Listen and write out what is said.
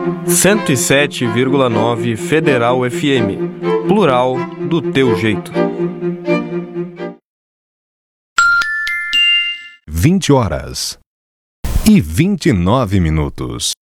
107,9 Federal FM. Plural do teu jeito. 20h29.